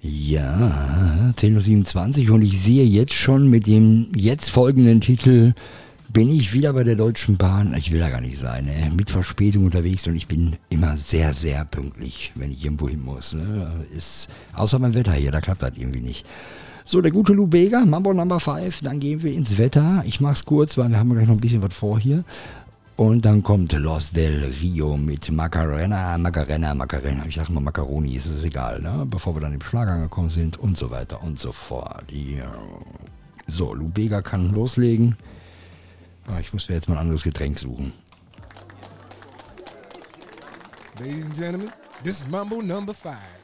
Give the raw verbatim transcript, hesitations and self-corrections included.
Ja, zehn Uhr siebenundzwanzig und ich sehe jetzt schon mit dem jetzt folgenden Titel bin ich wieder bei der Deutschen Bahn. Ich will da gar nicht sein, ey. Mit Verspätung unterwegs und ich bin immer sehr, sehr pünktlich, wenn ich irgendwo hin muss. Ne? Ist, außer beim Wetter hier, da klappt das irgendwie nicht. So, der gute Lou Bega, Mambo Number fünf, dann gehen wir ins Wetter. Ich mach's kurz, weil wir haben gleich noch ein bisschen was vor hier. Und dann kommt Los del Rio mit Macarena, Macarena, Macarena. Ich sag mal Macaroni, ist es egal, ne? Bevor wir dann im Schlag angekommen sind und so weiter und so fort. Ja. So, Lou Bega kann loslegen. Ah, ich muss mir jetzt mal ein anderes Getränk suchen. Ladies and gentlemen, this is Mambo Number five.